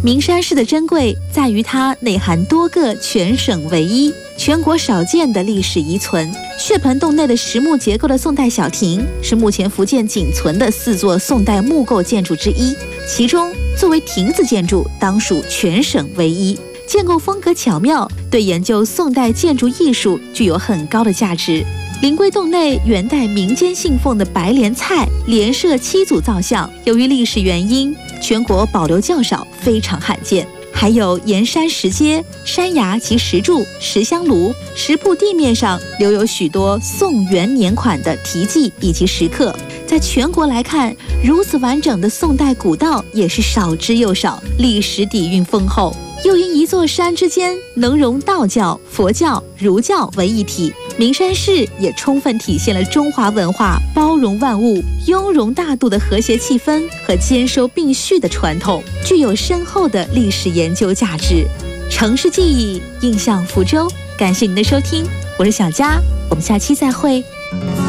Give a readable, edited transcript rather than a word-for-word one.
名山市的珍贵在于它内含多个全省唯一、全国少见的历史遗存。血盆洞内的实木结构的宋代小亭，是目前福建仅存的4座宋代木构建筑之一，其中作为亭子建筑，当属全省唯一。建构风格巧妙，对研究宋代建筑艺术具有很高的价值。灵龟洞内元代民间信奉的白莲菜连设7组造像，由于历史原因，全国保留较少，非常罕见。还有沿山石阶、山崖及石柱、石香炉、石铺地面上留有许多宋元年款的题记以及石刻。在全国来看，如此完整的宋代古道也是少之又少，历史底蕴丰厚。又因一座山之间能容道教、佛教、儒教为一体，名山市也充分体现了中华文化包容万物、雍容大度的和谐气氛和兼收并蓄的传统，具有深厚的历史研究价值。城市记忆，印象福州。感谢您的收听，我是小佳，我们下期再会。